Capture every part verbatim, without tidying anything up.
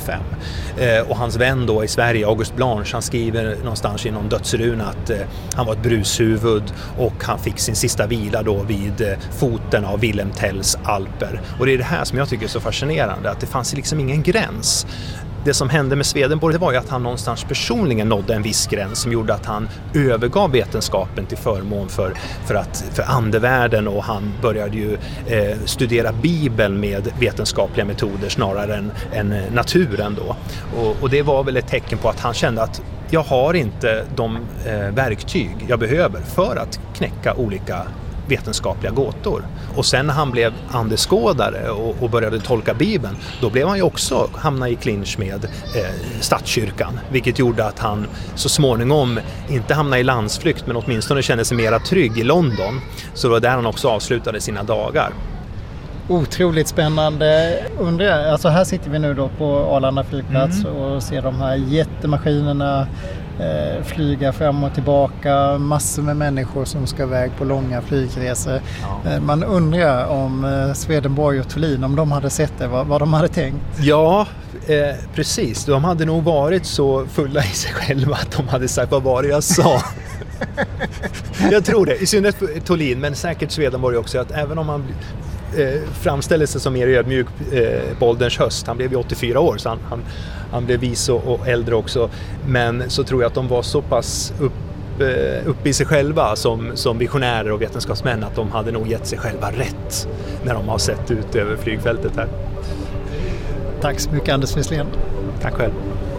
fyrtiofem. Eh, och hans vän då i Sverige, August Blanche, han skriver någonstans i någon dödsruna att eh, han var ett brushuvud och han fick sin sista vila då vid eh, foten av Wilhelm Tells Alper. Och det är det här som jag tycker är så fascinerande, att det fanns liksom ingen gräns. Det som hände med Swedenborg, det var ju att han någonstans personligen nådde en viss gräns som gjorde att han övergav vetenskapen till förmån för, för, att, för andevärlden, och han började ju eh, studera Bibeln med vetenskapliga metoder snarare än, än naturen då. Och, och det var väl ett tecken på att han kände att jag har inte de eh, verktyg jag behöver för att knäcka olika vetenskapliga gåtor. Och sen när han blev andeskådare och, och började tolka Bibeln, då blev han ju också hamna i clinch med eh, statskyrkan, vilket gjorde att han så småningom inte hamnade i landsflykt, men åtminstone kände sig mera trygg i London. Så det var där han också avslutade sina dagar. Otroligt spännande. Undrar, alltså här sitter vi nu då på Arlanda flygplats mm. och ser de här jättemaskinerna eh, flyga fram och tillbaka. Massor med människor som ska iväg på långa flygresor. Ja. Eh, man undrar om eh, Swedenborg och Thulin, om de hade sett det, vad, vad de hade tänkt. Ja, eh, precis. De hade nog varit så fulla i sig själva att de hade sagt, vad var det jag sa? Jag tror det. I synnerhet Thulin, men säkert Swedenborg också, att även om man Eh, framställer sig som mer ödmjuk eh, på ålderns höst. Han blev ju åttiofyra år, så han, han, han blev vis och, och äldre också. Men så tror jag att de var så pass upp, eh, upp i sig själva som, som visionärer och vetenskapsmän, att de hade nog gett sig själva rätt när de har sett ut över flygfältet här. Tack så mycket, Anders Wesslén. Tack själv.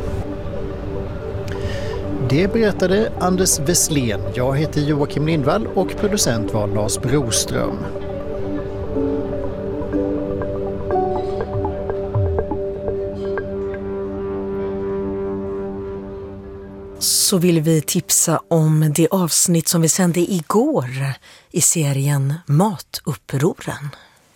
Det berättade Anders Wesslén. Jag heter Joakim Lindvall och producent var Lars Broström. Så vill vi tipsa om det avsnitt som vi sände igår i serien Matupproren.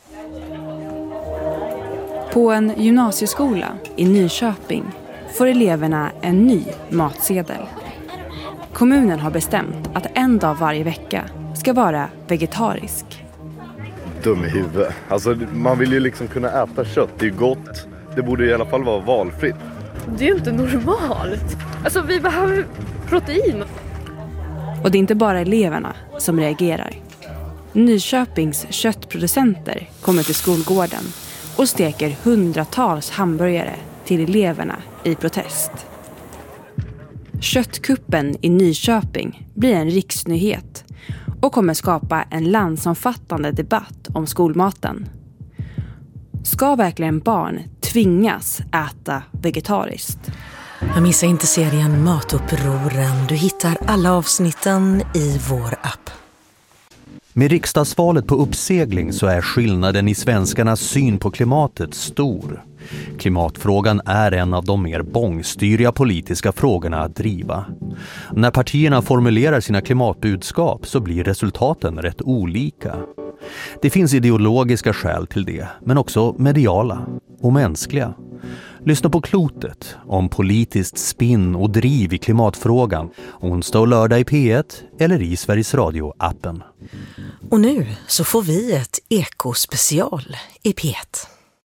På en gymnasieskola i Nyköping får eleverna en ny matsedel. Kommunen har bestämt att en dag varje vecka ska vara vegetarisk. Dum i huvudet. Alltså, man vill ju liksom kunna äta kött, det är gott. Det borde i alla fall vara valfritt. Det är ju inte normalt. Alltså, vi behöver protein. Och det är inte bara eleverna som reagerar. Nyköpings köttproducenter kommer till skolgården och steker hundratals hamburgare till eleverna i protest. Köttkuppen i Nyköping blir en riksnyhet och kommer skapa en landsomfattande debatt om skolmaten. Ska verkligen barn tvingas äta vegetariskt? Jag missar inte serien Matupproren. Du hittar alla avsnitten i vår app. Med riksdagsvalet på uppsegling så är skillnaden i svenskarnas syn på klimatet stor. Klimatfrågan är en av de mer bångstyriga politiska frågorna att driva. När partierna formulerar sina klimatbudskap så blir resultaten rätt olika. Det finns ideologiska skäl till det, men också mediala och mänskliga. Lyssna på Klotet om politiskt spinn och driv i klimatfrågan onsdag och lördag i P ett eller i Sveriges Radio-appen. Och nu så får vi ett ekospecial i P ett.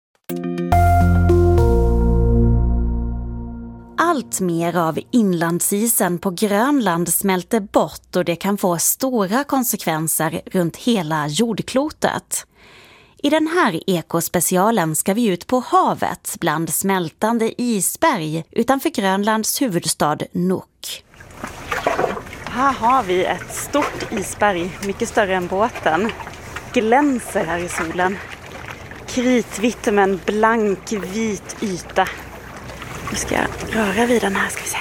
Allt mer av inlandsisen på Grönland smälter bort och det kan få stora konsekvenser runt hela jordklotet. I den här ekospecialen ska vi ut på havet bland smältande isberg utanför Grönlands huvudstad Nuuk. Här har vi ett stort isberg, mycket större än båten. Glänser här i solen. Kritvitt med en blank vit yta. Nu ska jag röra vid den här, ska vi se.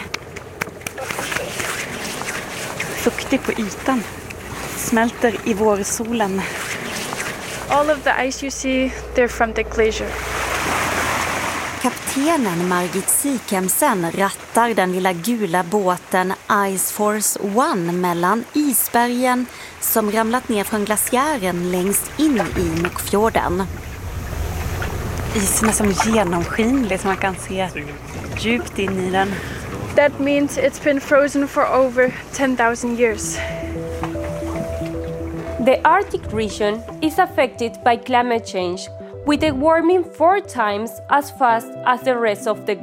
Fuktig på ytan. Smälter i vårsolen. All of the ice you see, they're from the glacier. Kaptenen Margit Sikemsen rattar den lilla gula båten Ice Force One mellan isbergen som ramlat ner från glaciären längst in i Nuukfjorden. Isen är som genomskinlig så man kan se djupt in i den. That means it's been frozen for over ten thousand years. The Arctic region is affected by climate change, with the warming four times as fast as the rest of the globe.